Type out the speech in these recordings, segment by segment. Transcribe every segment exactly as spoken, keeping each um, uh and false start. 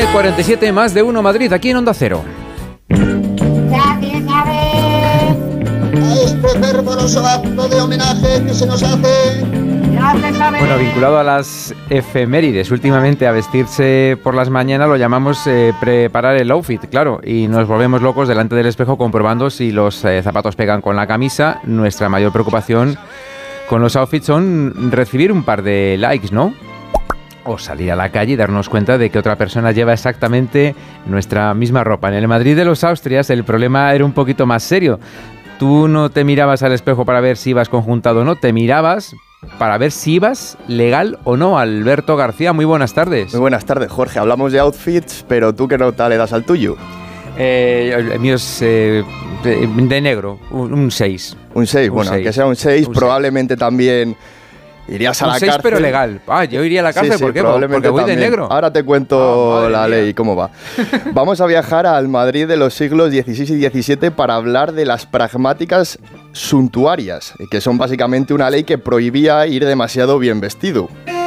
cuarenta y siete, más de uno Madrid, aquí en Onda Cero. Este fervoroso acto de homenaje que se nos hace. Bueno, vinculado a las efemérides, últimamente a vestirse por las mañanas lo llamamos eh, preparar el outfit, claro, y nos volvemos locos delante del espejo comprobando si los eh, zapatos pegan con la camisa. Nuestra mayor preocupación con los outfits son recibir un par de likes, ¿no? O salir a la calle y darnos cuenta de que otra persona lleva exactamente nuestra misma ropa. En el Madrid de los Austrias el problema era un poquito más serio. Tú no te mirabas al espejo para ver si ibas conjuntado o no, te mirabas para ver si ibas legal o no. Alberto García, muy buenas tardes. Muy buenas tardes, Jorge. Hablamos de outfits, pero ¿tú qué nota le das al tuyo? Eh, el mío es eh, de, de negro, un seis. Un seis, bueno, seis. Que sea un seis, probablemente seis. También irías a un la seis, cárcel. Pero legal. Ah, yo iría a la cárcel, sí, sí, ¿por qué? Porque voy también. de negro. Ahora te cuento ah, la mía. ley, cómo va. Vamos a viajar al Madrid de los siglos dieciséis y diecisiete para hablar de las pragmáticas suntuarias, que son básicamente una ley que prohibía ir demasiado bien vestido.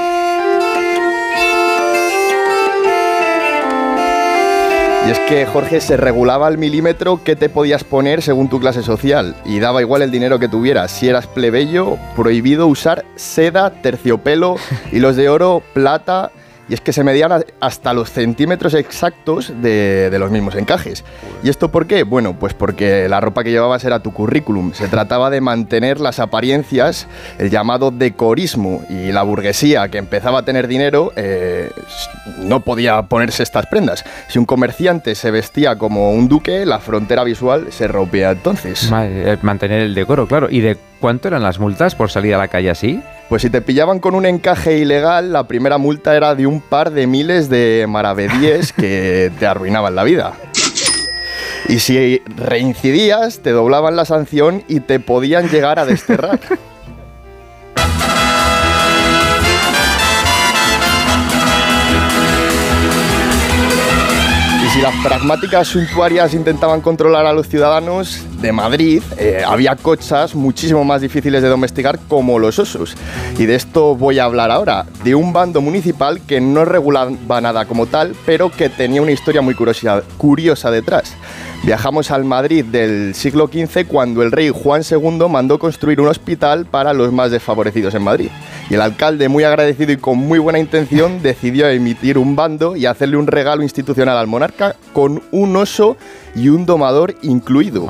Y es que, Jorge, se regulaba al milímetro qué te podías poner según tu clase social, y daba igual el dinero que tuvieras. Si eras plebeyo, prohibido usar seda, terciopelo, hilos de oro, plata. Y es que se medían hasta los centímetros exactos de, de los mismos encajes. ¿Y esto por qué? Bueno, pues porque la ropa que llevabas era tu currículum. Se trataba de mantener las apariencias, el llamado decorismo. Y la burguesía, que empezaba a tener dinero, eh, no podía ponerse estas prendas. Si un comerciante se vestía como un duque, la frontera visual se rompía entonces. Mantener el decoro, claro. ¿Y de cuánto eran las multas por salir a la calle así? Pues si te pillaban con un encaje ilegal, la primera multa era de un par de miles de maravedíes que te arruinaban la vida. Y si reincidías, te doblaban la sanción y te podían llegar a desterrar. Si las pragmáticas suntuarias intentaban controlar a los ciudadanos de Madrid, eh, había cochas muchísimo más difíciles de domesticar, como los osos. Y de esto voy a hablar ahora, de un bando municipal que no regulaba nada como tal, pero que tenía una historia muy curiosa, curiosa detrás. Viajamos al Madrid del siglo quince, cuando el rey Juan segundo mandó construir un hospital para los más desfavorecidos en Madrid. Y el alcalde, muy agradecido y con muy buena intención, decidió emitir un bando y hacerle un regalo institucional al monarca con un oso y un domador incluido.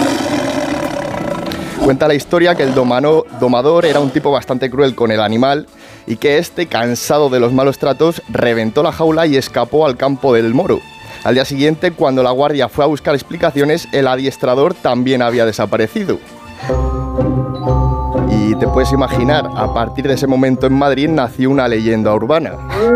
Cuenta la historia que el domano, domador era un tipo bastante cruel con el animal y que este, cansado de los malos tratos, reventó la jaula y escapó al campo del Moro. Al día siguiente, cuando la guardia fue a buscar explicaciones, el adiestrador también había desaparecido. Y te puedes imaginar, a partir de ese momento en Madrid nació una leyenda urbana.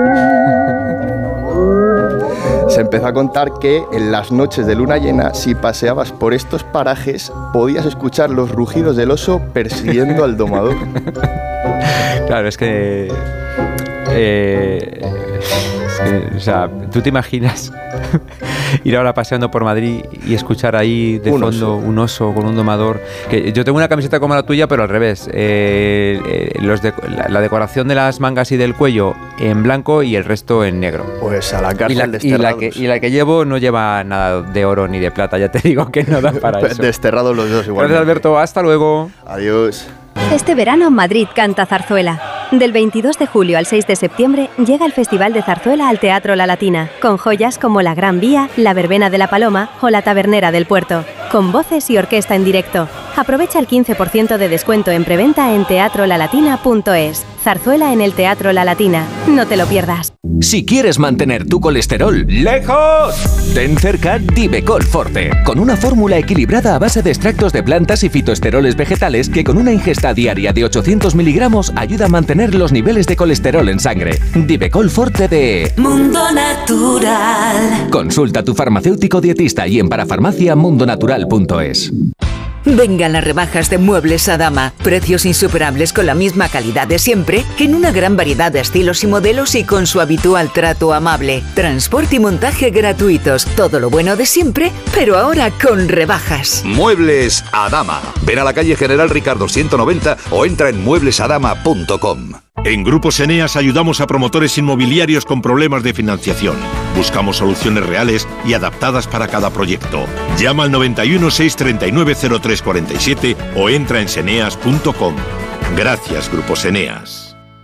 Se empezó a contar que en las noches de luna llena, si paseabas por estos parajes, podías escuchar los rugidos del oso persiguiendo al domador. Claro, es que... Eh, es que o sea, ¿tú te imaginas ir ahora paseando por Madrid y escuchar ahí de un fondo oso. un oso con un domador? Que yo tengo una camiseta como la tuya, pero al revés. Eh, eh, los de, la, la decoración de las mangas y del cuello en blanco y el resto en negro. Pues a la cárcel y la, desterrados. Y la, que, y la que llevo no lleva nada de oro ni de plata, ya te digo que no da para eso. Desterrados los dos igual. Gracias, Alberto. Hasta luego. Adiós. Este verano Madrid canta zarzuela. Del veintidós de julio al seis de septiembre llega el Festival de Zarzuela al Teatro La Latina, con joyas como La Gran Vía, La Verbena de la Paloma o La Tabernera del Puerto, con voces y orquesta en directo. Aprovecha el quince por ciento de descuento en preventa en teatro la latina punto es. Zarzuela en el Teatro La Latina. No te lo pierdas. Si quieres mantener tu colesterol lejos, ten cerca Divecol Forte, con una fórmula equilibrada a base de extractos de plantas y fitoesteroles vegetales que con una ingesta diaria de ochocientos miligramos ayuda a mantener los niveles de colesterol en sangre. Divecol Forte de Mundo Natural. Consulta a tu farmacéutico dietista y en parafarmacia mundo natural punto es. Vengan las rebajas de Muebles Adama. Precios insuperables con la misma calidad de siempre, en una gran variedad de estilos y modelos y con su habitual trato amable. Transporte y montaje gratuitos. Todo lo bueno de siempre, pero ahora con rebajas. Muebles Adama. Ven a la calle General Ricardo ciento noventa o entra en muebles adama punto com. En Grupos Eneas ayudamos a promotores inmobiliarios con problemas de financiación. Buscamos soluciones reales y adaptadas para cada proyecto. Llama al noventa y uno, seiscientos treinta y nueve, cero tres cuarenta y siete o entra en seneas punto com. Gracias, Grupo Seneas.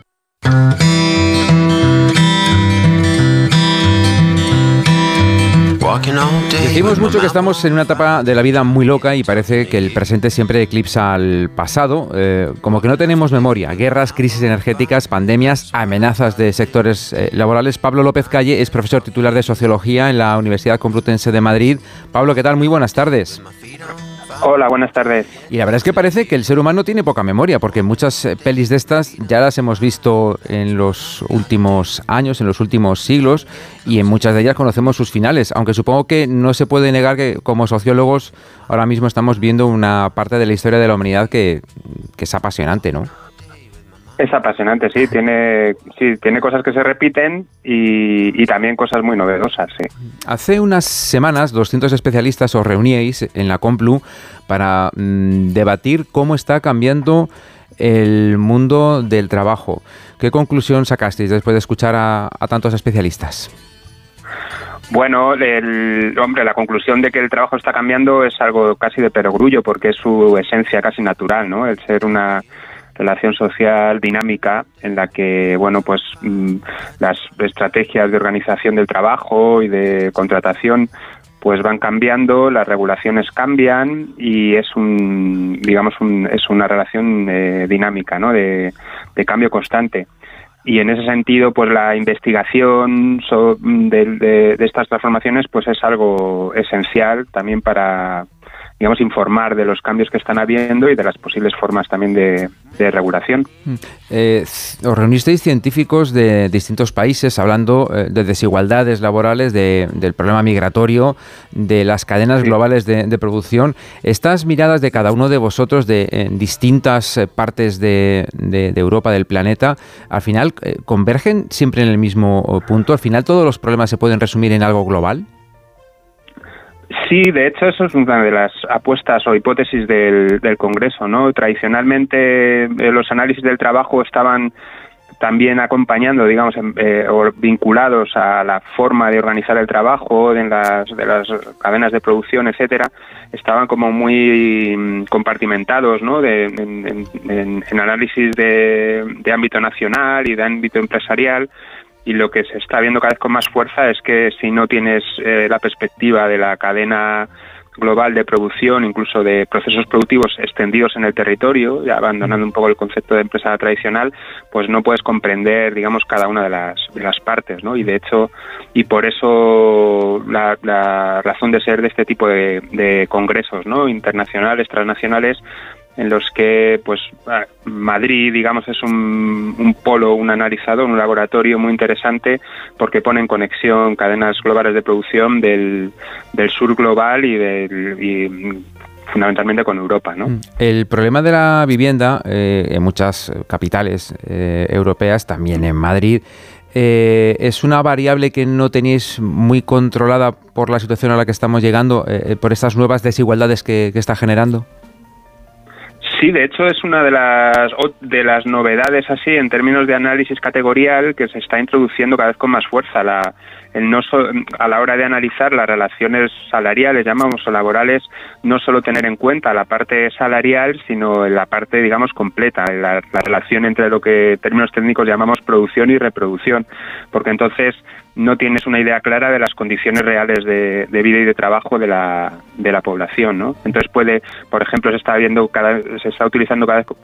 Decimos mucho que estamos en una etapa de la vida muy loca y parece que el presente siempre eclipsa al pasado, eh, como que no tenemos memoria. Guerras, crisis energéticas, pandemias, amenazas de sectores eh, laborales. Pablo López Calle es profesor titular de Sociología en la Universidad Complutense de Madrid. Pablo, ¿qué tal? Muy buenas tardes. Hola, buenas tardes. Y la verdad es que parece que el ser humano tiene poca memoria, porque muchas eh, pelis de estas ya las hemos visto en los últimos años, en los últimos siglos, y en muchas de ellas conocemos sus finales, aunque supongo que no se puede negar que como sociólogos ahora mismo estamos viendo una parte de la historia de la humanidad que, que es apasionante, ¿no? Es apasionante, sí, tiene sí tiene cosas que se repiten y, y también cosas muy novedosas, sí. Hace unas semanas, doscientos especialistas os reuníais en la Complu para mmm, debatir cómo está cambiando el mundo del trabajo. ¿Qué conclusión sacasteis después de escuchar a, a tantos especialistas? Bueno, el, hombre, la conclusión de que el trabajo está cambiando es algo casi de perogrullo, porque es su esencia casi natural, ¿no? El ser una relación social dinámica en la que, bueno, pues mmm, las estrategias de organización del trabajo y de contratación pues van cambiando, las regulaciones cambian y es un, digamos, un, es una relación eh, dinámica, ¿no? De, de cambio constante. Y en ese sentido, pues la investigación so, de, de, de estas transformaciones pues es algo esencial también para, digamos, informar de los cambios que están habiendo y de las posibles formas también de, de regulación. Eh, os reunisteis científicos de distintos países hablando eh, de desigualdades laborales, de, del problema migratorio, de las cadenas sí. globales de, de producción. Estas miradas de cada uno de vosotros de en distintas partes de, de, de Europa, del planeta, al final eh, convergen siempre en el mismo punto. Al final todos los problemas se pueden resumir en algo global. Sí, de hecho eso es una de las apuestas o hipótesis del, del Congreso, ¿no? Tradicionalmente eh, los análisis del trabajo estaban también acompañando, digamos, eh, o vinculados a la forma de organizar el trabajo en las, de las cadenas de producción, etcétera, estaban como muy compartimentados, ¿no? De, en, en, en análisis de, de ámbito nacional y de ámbito empresarial. Y lo que se está viendo cada vez con más fuerza es que si no tienes eh, la perspectiva de la cadena global de producción, incluso de procesos productivos extendidos en el territorio, ya abandonando un poco el concepto de empresa tradicional, pues no puedes comprender, digamos, cada una de las, de las partes, ¿no? Y de hecho, y por eso la, la razón de ser de este tipo de, de congresos, ¿no? Internacionales, transnacionales, en los que pues Madrid, digamos, es un, un polo, un analizador, un laboratorio muy interesante porque pone en conexión cadenas globales de producción del, del sur global y, del, y fundamentalmente con Europa, ¿no? El problema de la vivienda eh, en muchas capitales eh, europeas, también en Madrid, eh, es una variable que no tenéis muy controlada por la situación a la que estamos llegando, eh, por estas nuevas desigualdades que, que está generando. Sí, de hecho es una de las de las novedades así en términos de análisis categorial que se está introduciendo cada vez con más fuerza. La, el no so, a la hora de analizar las relaciones salariales, llamamos, o laborales, no solo tener en cuenta la parte salarial, sino la parte, digamos, completa, la, la relación entre lo que en términos técnicos llamamos producción y reproducción, porque entonces no tienes una idea clara de las condiciones reales de, de vida y de trabajo de la de la población, ¿no? Entonces puede, por ejemplo, se está viendo cada se está utilizando cada vez